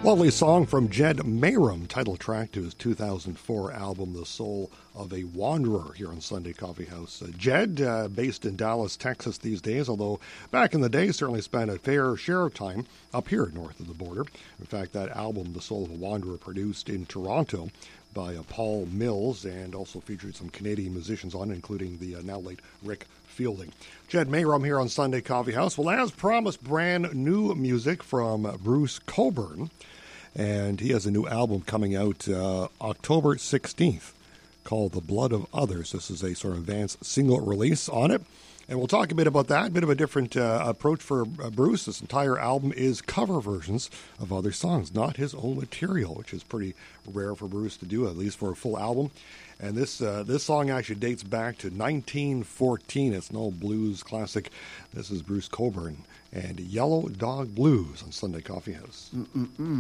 Lovely song from Jed Mayram, title track to his 2004 album, The Soul of a Wanderer, here on Sunday Coffee House. Jed, based in Dallas, Texas these days, although back in the day certainly spent a fair share of time up here north of the border. In fact, that album, The Soul of a Wanderer, produced in Toronto by Paul Mills, and also featured some Canadian musicians on it, including the now late Rick Fielding. Jed Mayram here on Sunday Coffee House. Well, as promised, brand new music from Bruce Cockburn, and he has a new album coming out October 16th called The Blood of Others. This is a sort of advanced single release on it, and we'll talk a bit about that, a bit of a different approach for Bruce. This entire album is cover versions of other songs, not his own material, which is pretty rare for Bruce to do, at least for a full album. And this song actually dates back to 1914. It's an old blues classic. This is Bruce Cockburn and Yellow Dog Blues on Sunday Coffee House.